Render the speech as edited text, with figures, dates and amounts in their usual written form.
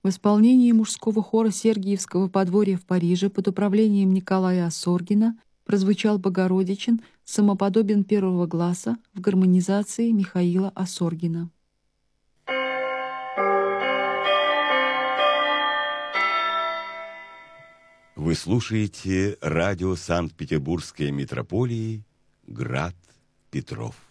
В исполнении мужского хора Сергиевского подворья в Париже под управлением Николая Осоргина прозвучал Богородичин «Самоподобен первого гласа» в гармонизации Михаила Осоргина. Вы слушаете радио Санкт-Петербургской митрополии «Град Петров».